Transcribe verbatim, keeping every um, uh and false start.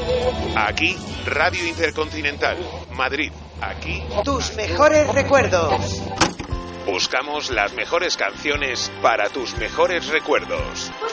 Aquí, Radio Intercontinental, Madrid. Aquí, tus mejores recuerdos. Buscamos las mejores canciones para tus mejores recuerdos.